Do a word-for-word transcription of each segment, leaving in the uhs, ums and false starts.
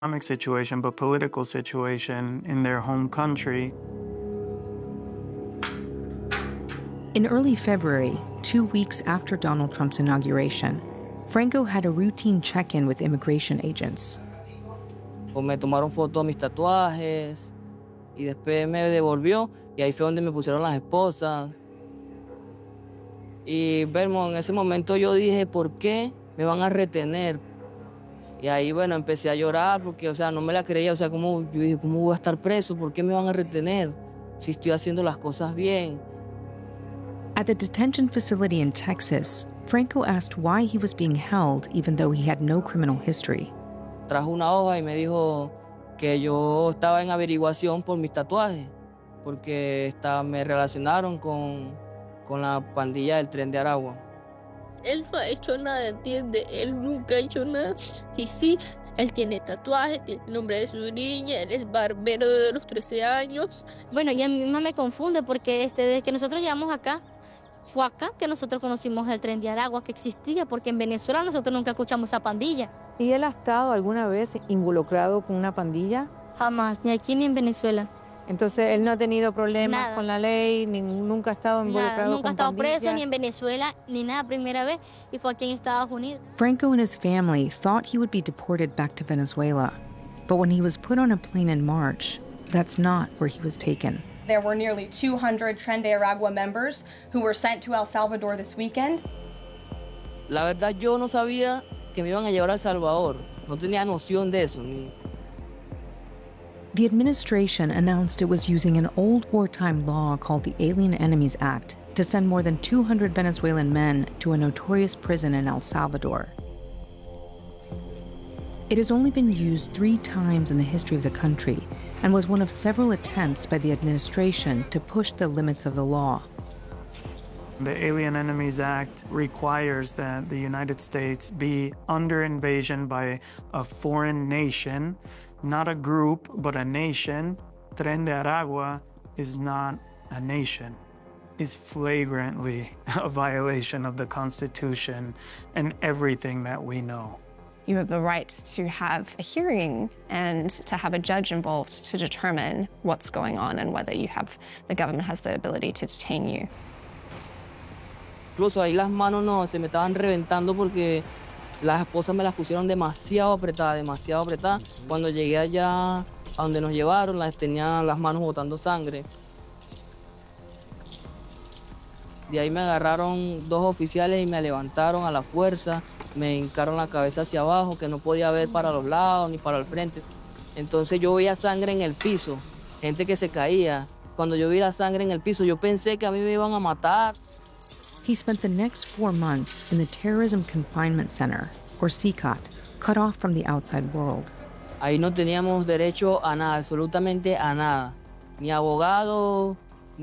economic situation, but political situation in their home country. In early February, two weeks after Donald Trump's inauguration, Franco had a routine check-in with immigration agents. Me tomaron fotos de mis tatuajes y después me devolvió y ahí fue donde me pusieron las esposas. Y bueno, en ese momento yo dije, ¿por qué me van a retener? Y ahí, bueno, empecé a llorar porque, o sea, no me la creía. O sea, ¿cómo, yo dije, ¿cómo voy a estar preso? ¿Por qué me van a retener si estoy haciendo las cosas bien? At the detention facility in Texas, Franco asked why he was being held even though he had no criminal history. Trajo una hoja y me dijo que yo estaba en averiguación por mis tatuajes, porque estaba, me relacionaron con, con la pandilla del Tren de Aragua. Él no ha hecho nada, ¿entiende? Él nunca ha hecho nada. Y sí, él tiene tatuajes, tiene el nombre de su niña, él es barbero de los trece años. Bueno, y a mí misma me confunde porque este, desde que nosotros llegamos acá, fue acá que nosotros conocimos el Tren de Aragua que existía, porque en Venezuela nosotros nunca escuchamos esa pandilla. ¿Y él ha estado alguna vez involucrado con una pandilla? Jamás, ni aquí ni en Venezuela. Entonces, él no ha tenido problemas Nada. con la ley, ni, nunca ha estado involucrado Nada, nunca con ha estado pandillas. preso ni en Venezuela, ni nada, primera vez, y fue aquí en Estados Unidos. Franco and his family thought he would be deported back to Venezuela. But when he was put on a plane in March, that's not where he was taken. There were nearly two hundred Tren de Aragua members who were sent to El Salvador this weekend. La verdad, yo no sabía que me iban a llevar a El Salvador. No tenía noción de eso. Ni... The administration announced it was using an old wartime law called the Alien Enemies Act to send more than two hundred Venezuelan men to a notorious prison in El Salvador. It has only been used three times in the history of the country and was one of several attempts by the administration to push the limits of the law. The Alien Enemies Act requires that the United States be under invasion by a foreign nation, not a group, but a nation. Tren de Aragua is not a nation. It's flagrantly a violation of the Constitution and everything that we know. You have the right to have a hearing and to have a judge involved to determine what's going on and whether you have, the government has the ability to detain you. Incluso ahí las manos no, se me estaban reventando porque las esposas me las pusieron demasiado apretadas, demasiado apretadas. Cuando llegué allá a donde nos llevaron, las tenía las manos botando sangre. De ahí me agarraron dos oficiales y me levantaron a la fuerza, me hincaron la cabeza hacia abajo, que no podía ver para los lados ni para el frente. Entonces yo veía sangre en el piso, gente que se caía. Cuando yo vi la sangre en el piso, yo pensé que a mí me iban a matar. He spent the next four months in the Terrorism Confinement Center, or C I C A T, cut off from the outside world. Ahí no teníamos derecho a nada, absolutamente a nada. Ni abogado,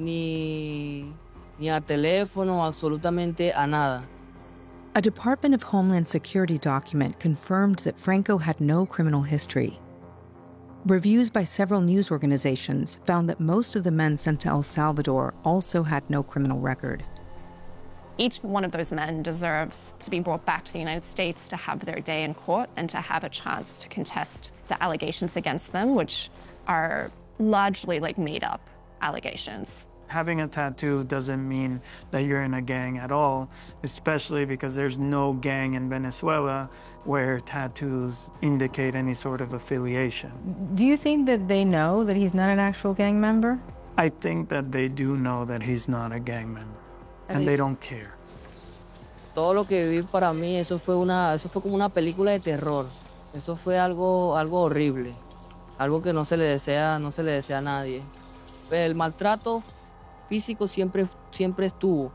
ni, ni a teléfono, absolutamente a nada. A Department of Homeland Security document confirmed that Franco had no criminal history. Reviews by several news organizations found that most of the men sent to El Salvador also had no criminal record. Each one of those men deserves to be brought back to the United States to have their day in court and to have a chance to contest the allegations against them, which are largely like made-up allegations. Having a tattoo doesn't mean that you're in a gang at all, especially because there's no gang in Venezuela where tattoos indicate any sort of affiliation. Do you think that they know that he's not an actual gang member? I think that they do know that he's not a gang member, and they don't care. Todo lo que viví para mí, eso fue una, eso fue como una película de terror. Eso fue algo, algo horrible, algo que no se le desea, no se le desea a nadie. El maltrato físico siempre, siempre estuvo,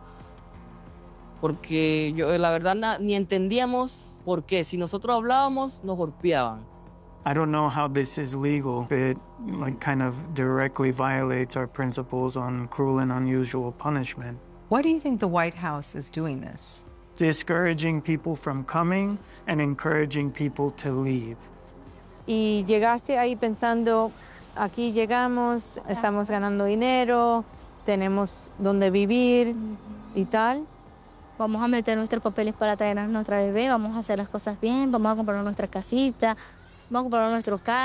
porque yo, la verdad, na, ni entendíamos por qué. Si nosotros hablábamos, nos golpeaban. I don't know how this is legal. It like kind of directly violates our principles on cruel and unusual punishment. Why do you think the White House is doing this? Discouraging people from coming and encouraging people to leave. Y llegaste ahí pensando, aquí llegamos, estamos ganando dinero, tenemos donde vivir y tal. Vamos a meter nuestros papeles para traernos a nuestra bebé, vamos a hacer las cosas bien, vamos a comprar nuestra casita. vamos a comprar nuestro carro.